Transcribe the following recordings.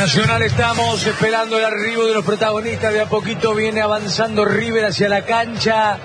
Nacional estamos esperando el arribo de los protagonistas. De a poquito viene avanzando River hacia la cancha.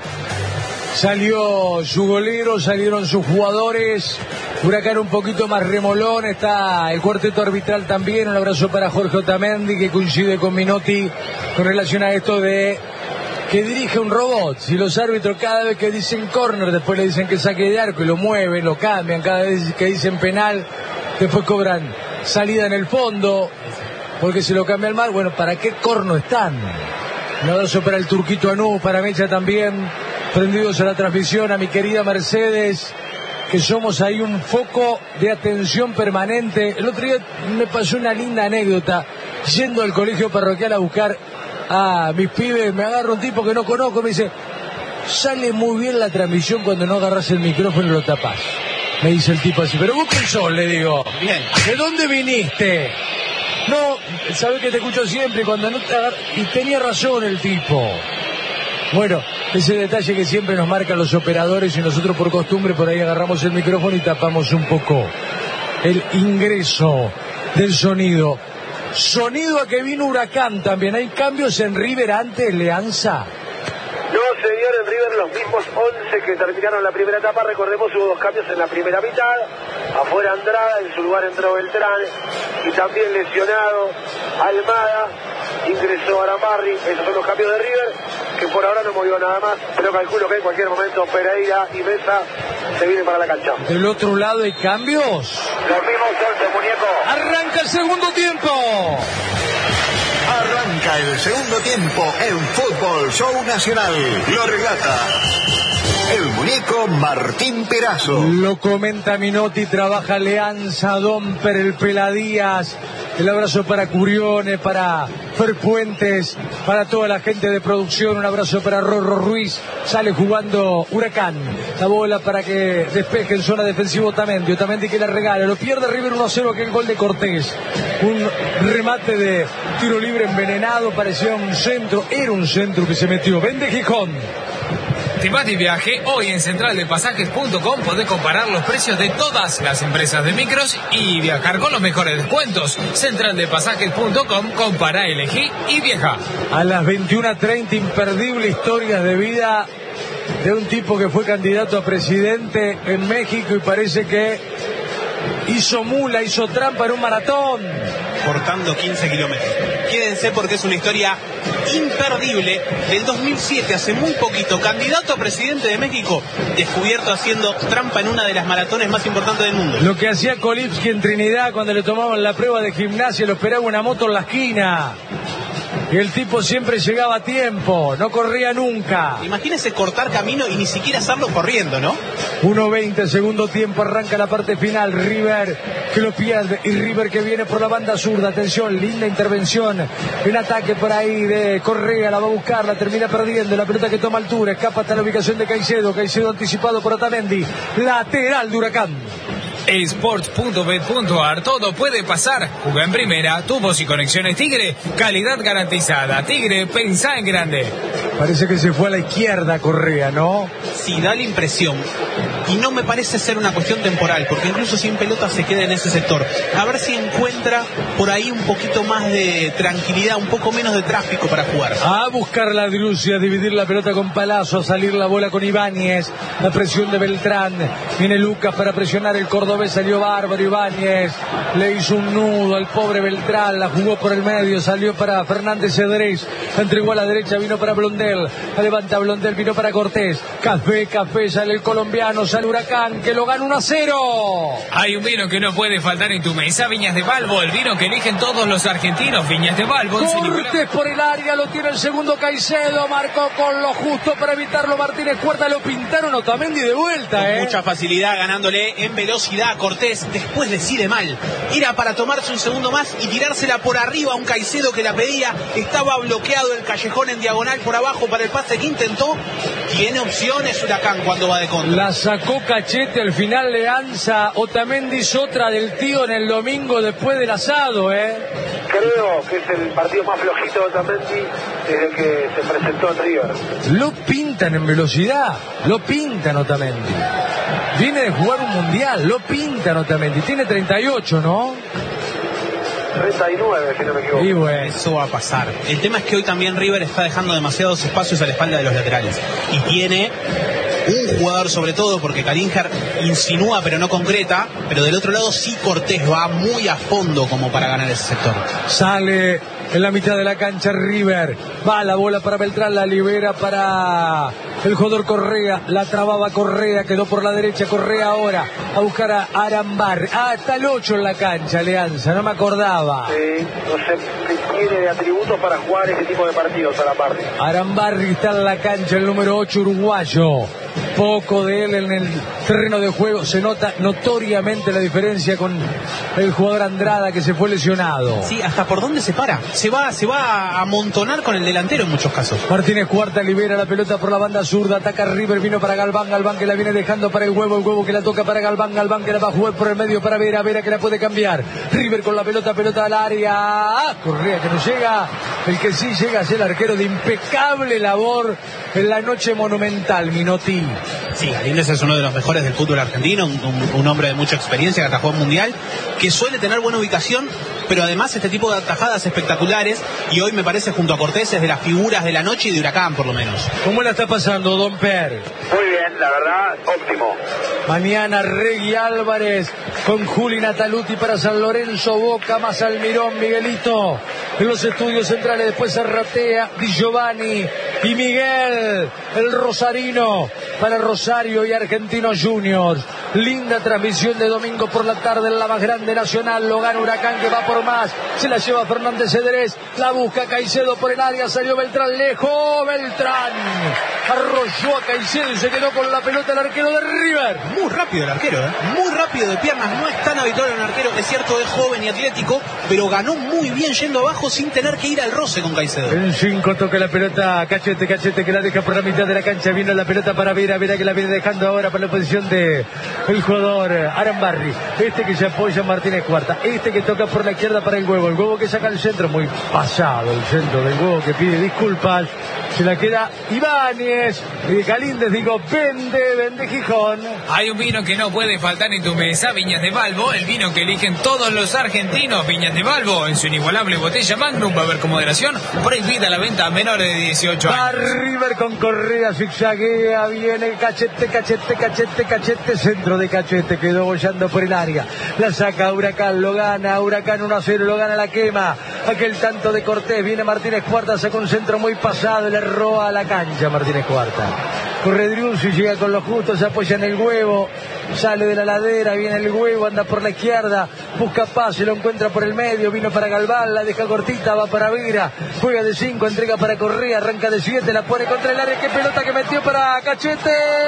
Salió su golero, salieron sus jugadores. Huracán un poquito más remolón. Está el cuarteto arbitral también. Un abrazo para Jorge Otamendi, que coincide con Minotti con relación a esto de que dirige un robot. Si los árbitros cada vez que dicen córner, después le dicen que saque de arco y lo mueven, lo cambian. Cada vez que dicen penal, después cobran salida en el fondo, porque se lo cambian mal. Bueno, ¿para qué corno están? Un abrazo para el Turquito Anú, para Mecha también, prendidos a la transmisión, a mi querida Mercedes, que somos ahí un foco de atención permanente. El otro día me pasó una linda anécdota, yendo al colegio parroquial a buscar a mis pibes, me agarra un tipo que no conozco, me dice, sale muy bien la transmisión cuando no agarras el micrófono y lo tapás. Me dice el tipo así, pero vos quién sos, le digo. Bien. ¿De dónde viniste? No, sabés que te escucho siempre cuando no te agarras. Y tenía razón el tipo. Bueno, ese detalle que siempre nos marcan los operadores y nosotros por costumbre por ahí agarramos el micrófono y tapamos un poco el ingreso del sonido. Sonido a que vino Huracán también. ¿Hay cambios en River antes, Leanza? No, señor, en River los mismos 11 que terminaron la primera etapa. Recordemos, hubo 2 cambios en la primera mitad. Afuera Andrada, en su lugar entró Beltrán. Y también lesionado Almada. Ingresó Aramarri. Esos son los cambios de River, que por ahora no movió nada más. Pero calculo que en cualquier momento Pereira y Mesa se vienen para la cancha. ¿Del otro lado hay cambios? Los mismos 11, muñeco. ¡Arranca el segundo tiempo! Arranca el segundo tiempo en Fútbol Show Nacional. Lo relata el muñeco Martín Perazo. Lo comenta Minotti, trabaja Leanza, Domper, el Peladías. El abrazo para Curione, para Fer Puentes, para toda la gente de producción. Un abrazo para Rorro Ruiz. Sale jugando Huracán. La bola para que despeje en zona defensiva Otamendi. Otamendi que la regala. Lo pierde River 1-0, que el gol de Cortés. Un remate de tiro libre envenenado. Parecía un centro. Era un centro que se metió. Vende Gijón. Timati Viaje, hoy en centraldepasajes.com podés comparar los precios de todas las empresas de micros y viajar con los mejores descuentos. Centraldepasajes.com, compará, elegí y viaja. A las 21:30, imperdible historias de vida de un tipo que fue candidato a presidente en México y parece que hizo mula, hizo trampa en un maratón. Cortando 15 kilómetros. Quédense porque es una historia imperdible del 2007, hace muy poquito, candidato a presidente de México, descubierto haciendo trampa en una de las maratones más importantes del mundo. Lo que hacía Kolipsky en Trinidad cuando le tomaban la prueba de gimnasia, lo esperaba una moto en la esquina. Y el tipo siempre llegaba a tiempo, no corría nunca. Imagínese cortar camino y ni siquiera hacerlo corriendo, ¿no? 1:20, segundo tiempo, arranca la parte final. River que lo pierde y River que viene por la banda zurda. Atención, linda intervención en ataque por ahí de Correa, la va a buscar, la termina perdiendo. La pelota que toma altura, escapa hasta la ubicación de Caicedo. Caicedo anticipado por Otamendi. Lateral de Huracán. Sports.bet.ar, todo puede pasar. Juega en primera, tubos y conexiones Tigre, calidad garantizada. Tigre, pensá en grande. Parece que se fue a la izquierda Correa, ¿no? Sí, da la impresión. Y no me parece ser una cuestión temporal, porque incluso sin pelota se queda en ese sector. A ver si encuentra por ahí un poquito más de tranquilidad, un poco menos de tráfico para jugar. A buscar la Drusia, a dividir la pelota con Palazzo, a salir la bola con Ibáñez. La presión de Beltrán. Viene Lucas para presionar el cordobés, salió bárbaro Ibáñez. Le hizo un nudo al pobre Beltrán, la jugó por el medio, salió para Fernández Cedrés. La entregó a la derecha, vino para Blondel. La levanta Blondel, vino para Cortés. Café, sale el colombiano, sale Huracán, que lo gana 1-0. Hay un vino que no puede faltar en tu mesa, Viñas de Balbo, el vino que eligen todos los argentinos. Viñas de Balbo. Cortés por el área, lo tiene el segundo Caicedo, marcó con lo justo para evitarlo Martínez Cuarta, lo pintaron Otamendi de vuelta, Con mucha facilidad, ganándole en velocidad a Cortés. Después decide mal, era para tomarse un segundo más y tirársela por arriba a un Caicedo que la pedía. Estaba bloqueado el callejón en diagonal por abajo para el pase que intentó. Tiene opciones Huracán cuando va de contra. La sacó Cachete al final, Leanza. Otamendi hizo otra del tío en el domingo después del asado, Creo que es el partido más flojito de Otamendi desde que se presentó en River. Lo pintan en velocidad, lo pintan Otamendi. Viene de jugar un mundial, lo pintan Otamendi. Tiene 38, ¿no? 39, si no me equivoco. Y bueno, eso va a pasar. El tema es que hoy también River está dejando demasiados espacios a la espalda de los laterales. Y tiene un jugador sobre todo, porque Kalinger insinúa pero no concreta, pero del otro lado sí Cortés va muy a fondo como para ganar ese sector. sale en la mitad de la cancha River, va la bola para Beltrán, la libera para el jugador Correa, la trababa Correa, quedó por la derecha Correa ahora a buscar a Arambarri. Está el 8 en la cancha, Alianza, no me acordaba. Sí, no sé qué tiene de atributos para jugar ese tipo de partidos a la parte. Arambarri está en la cancha, el número 8 uruguayo. Poco de él en el terreno de juego, se nota notoriamente la diferencia con el jugador Andrada que se fue lesionado. Sí, hasta por dónde se para. Se va a amontonar con el delantero en muchos casos. Martínez Cuarta libera la pelota por la banda zurda, ataca River, vino para Galván, Galván que la viene dejando para el huevo que la toca para Galván, Galván que la va a jugar por el medio para Vera, Vera que la puede cambiar. River con la pelota al área. Correa que no llega, el que sí llega es el arquero de impecable labor en la noche monumental, Minotti. Sí, Galíndez es uno de los mejores del fútbol argentino, un hombre de mucha experiencia que atajó en Mundial, que suele tener buena ubicación, pero además este tipo de atajadas espectaculares, y hoy me parece junto a Cortés es de las figuras de la noche y de Huracán por lo menos. ¿Cómo la está pasando, Don Per? Muy bien, la verdad, óptimo. Mañana Regui Álvarez con Juli Nataluti para San Lorenzo, Boca más Almirón, Miguelito en los estudios centrales, después Arratea, Di Giovanni y Miguel, el rosarino para Rosario y Argentinos Juniors. Linda transmisión de domingo por la tarde en la más grande nacional. Lo gana Huracán que va por más. Se la lleva Fernández Cedrés. La busca Caicedo por el área. Salió Beltrán lejos. Beltrán arrolló a Caicedo y se quedó con la pelota el arquero de River. Muy rápido el arquero, muy rápido de piernas. No es tan habitual en un arquero, es cierto, es joven y atlético, pero ganó muy bien yendo abajo sin tener que ir al roce con Caicedo. En 5 toca la pelota Cachete que la deja por la mitad de la cancha. Viene la pelota para Vera que la viene dejando ahora para la posición de el jugador Arambarri. Este que se apoya Martínez Cuarta. Este que toca por la izquierda para el huevo que saca el centro. Muy pasado el centro del huevo que pide disculpas. Se la queda Ibáñez. Y Galíndez vende Gijón. Hay un vino que no puede faltar en tu mesa, Viñas de Balbo, el vino que eligen todos los argentinos. Viñas de Balbo, en su inigualable botella Magnum, va a haber con moderación, prohibida la venta a menores de 18 años. Va River con Correa, zigzaguea, viene Cachete, centro de Cachete, quedó bollando por el área, la saca Huracán, lo gana Huracán 1-0, lo gana la quema, aquel tanto de Cortés, viene Martínez Cuarta, saca un centro muy pasado, le roba a la cancha Martínez Cuarta. Corre Driussi, llega con lo justo, se apoya en el huevo, sale de la ladera, viene el huevo, anda por la izquierda, busca pase, lo encuentra por el medio, vino para Galván, la deja cortita, va para Vera, juega de 5, entrega para Correa, arranca de 7, la pone contra el área, qué pelota que metió para Cachete.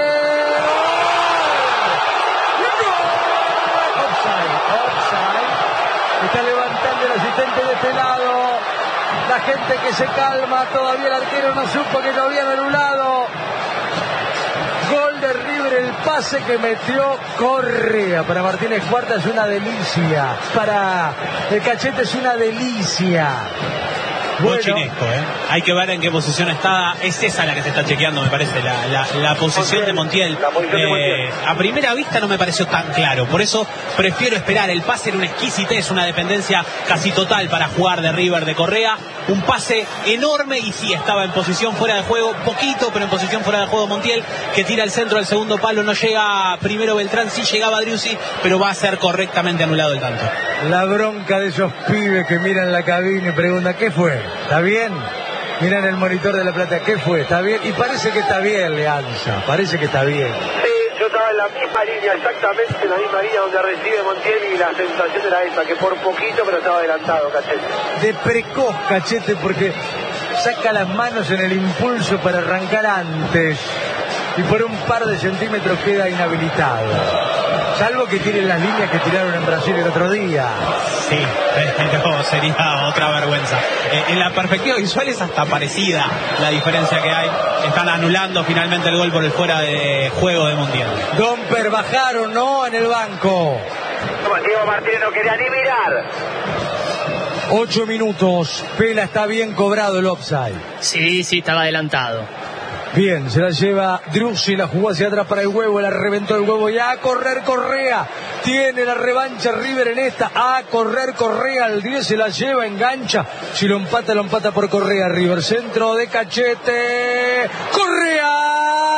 Offside. Está levantando el asistente de este lado. La gente que se calma, todavía el arquero no supo que lo habían anulado. Gol de River, el pase que metió Correa para Martínez Cuarta es una delicia, para el Cachete es una delicia. Bueno, chinesco, hay que ver en qué posición está. Es esa la que se está chequeando, me parece, la posición de Montiel. A primera vista no me pareció tan claro, por eso prefiero esperar. El pase era una exquisitez, una dependencia casi total para jugar de River de Correa, un pase enorme, y sí estaba en posición fuera de juego, poquito, pero en posición fuera de juego Montiel, que tira el centro del segundo palo. No llega primero Beltrán, sí llegaba Driussi, pero va a ser correctamente anulado el tanto. La bronca de esos pibes que miran la cabina y preguntan ¿qué fue? ¿Está bien? Miran el monitor de La Plata, ¿qué fue? ¿Está bien? Y parece que está bien, Leanza, parece que está bien. Sí, yo estaba en la misma línea, exactamente en la misma línea donde recibe Montiel, y la sensación era esa, que por poquito, pero estaba adelantado Cachete. De precoz Cachete, porque saca las manos en el impulso para arrancar antes y por un par de centímetros queda inhabilitado. Salvo que tiren las líneas que tiraron en Brasil el otro día. Sí, pero sería otra vergüenza. En la perspectiva visual es hasta parecida la diferencia que hay. Están anulando finalmente el gol por el fuera de juego de Montiel. Domper, bajaron, ¿no? En el banco. Diego Martínez no quería ni mirar. 8 minutos. Pela, está bien cobrado el offside. Sí, estaba adelantado. Bien, se la lleva Driussi, la jugó hacia atrás para el huevo, la reventó el huevo y a correr Correa. Tiene la revancha River en esta, a correr Correa, al 10 se la lleva, engancha. Si lo empata por Correa. River, centro de Cachete. Correa,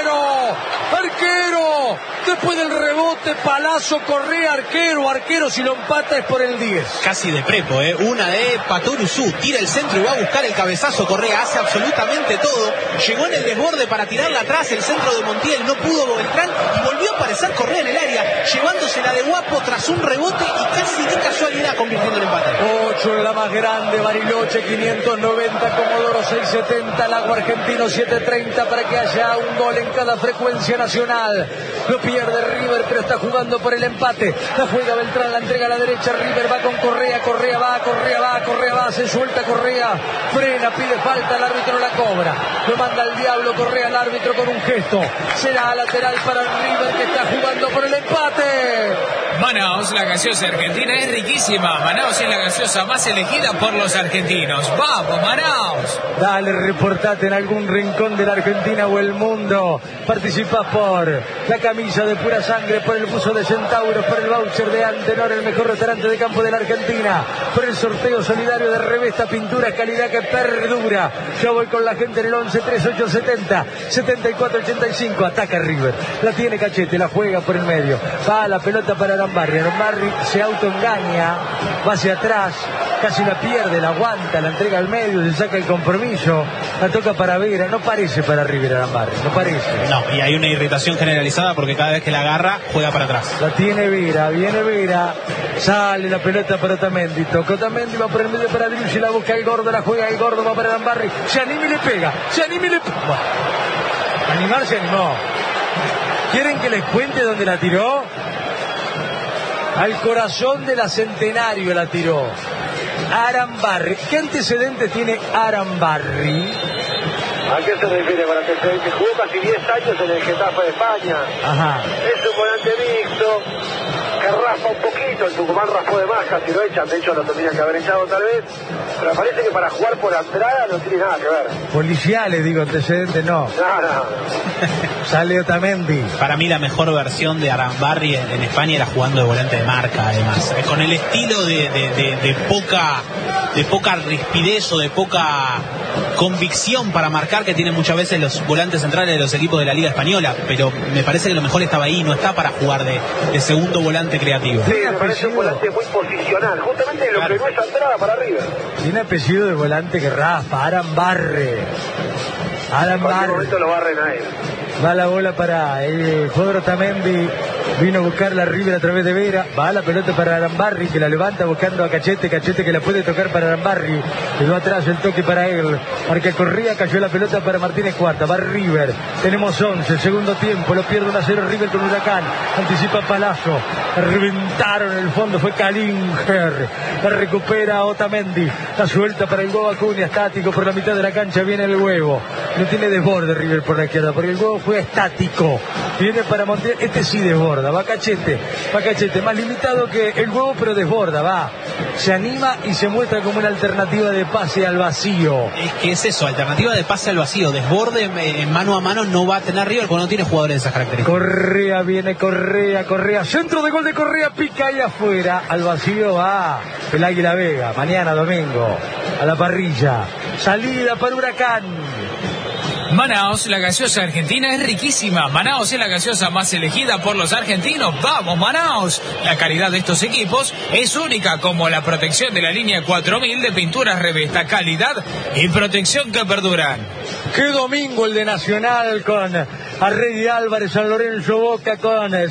arquero. Después del rebote, palazo, Correa, arquero. Si lo empata es por el 10. Casi de prepo, una de Patoruzú. Tira el centro y va a buscar el cabezazo. Correa hace absolutamente todo. Llegó en el desborde para tirarla atrás, el centro de Montiel, no pudo Beltrán y volvió a aparecer Correa en el área, llevándosela de guapo tras un rebote y casi de casualidad convirtiendo el empate. 8 en la más grande, Bariloche 590, Comodoro 670, Lago Argentino 730 para que haya un gol en cada frecuencia nacional. Lo pierde River, pero está jugando por el empate. La juega Beltrán, la entrega a la derecha, River va con Correa va, se suelta Correa, frena, pide falta, el árbitro la cobra. Lo manda al diablo Correa, al árbitro con un gesto. Será lateral para el River que está jugando por el empate. Manaos, la gaseosa argentina es riquísima. Manaos es la gaseosa más elegida por los argentinos. ¡Vamos, Manaos! Dale, reportate en algún rincón de la Argentina o el mundo. Participás por la camisa de pura sangre, por el buzo de Centauros, por el voucher de Antenor, el mejor restaurante de campo de la Argentina, por el sorteo solidario de Revesta Pinturas, calidad que perdura. Yo voy con la gente en el 11-3870 7485. Ataca River, la tiene Cachete, la juega por el medio, va la pelota para Arambarri se autoengaña, va hacia atrás, casi la pierde, la aguanta, la entrega al medio, se saca el compromiso, la toca para Vera, no parece para River Arambarri, no parece. No, y hay una irritación generalizada porque cada vez que la agarra, juega para atrás. La tiene Vera, viene Vera, sale la pelota para Otamendi, toca Otamendi, va por el medio para Driussi, la busca el gordo, la juega el gordo, va para Arambarri, se anima y le pega, Bueno, animar se animó. ¿Quieren que les cuente dónde la tiró? Al corazón de la Centenario la tiró. Arambarri. ¿Qué antecedentes tiene Arambarri? ¿A qué se refiere con antecedentes? Jugó casi 10 años en el Getafe de España. Ajá. Es un volante mixto que raspa un poquito. El Tucumán raspó de más, casi lo echan. De hecho, lo tendría que haber echado tal vez. Pero parece que para jugar por Andrada no tiene nada que ver. Policiales, digo, antecedentes no. No. Sale Otamendi. Para mí la mejor versión de Arambarri en España era jugando de volante de marca, además. Con el estilo de poca rispidez o de poca convicción para marcar que tienen muchas veces los volantes centrales de los equipos de la Liga Española, pero me parece que lo mejor estaba ahí, no está para jugar de segundo volante creativo. Sí, me parece un volante muy posicional, justamente lo que no es Andrada para River. Tiene apellido de volante que raspa, Arambarri. En cualquier momento lo barren a él. Va la bola para el jugador Otamendi. Vino a buscar la River a través de Vera. Va la pelota para Arambarri, que la levanta buscando a Cachete. Cachete que la puede tocar para Arambarri. Quedó atrás el toque para él. Marca Correa, cayó la pelota para Martínez Cuarta. Va River. Tenemos 11, segundo tiempo. Lo pierde 1-0 River con Huracán. Anticipa Palazzo. Reventaron en el fondo. Fue Kalinger. La recupera Otamendi. La suelta para el huevo Acuña. Estático por la mitad de la cancha. Viene el huevo. No tiene desborde River por la izquierda. Porque el huevo fue estático. Viene para Montiel. Este sí desborda. Va Cachete. Más limitado que el huevo, pero desborda. Va. Se anima y se muestra como una alternativa de pase al vacío. Es que es eso, alternativa de pase al vacío. Desborde mano a mano no va a tener River porque no tiene jugadores de esas características. Correa, viene Correa. Centro de gol de Correa. Pica ahí afuera. Al vacío va el Águila Vega. Mañana domingo. A la parrilla. Salida para Huracán. Manaos, la gaseosa argentina es riquísima. Manaos es la gaseosa más elegida por los argentinos. ¡Vamos, Manaos! La calidad de estos equipos es única, como la protección de la línea 4000 de pinturas Revesta. Calidad y protección que perduran. ¡Qué domingo el de Nacional con Arregui Álvarez, San Lorenzo, Boca con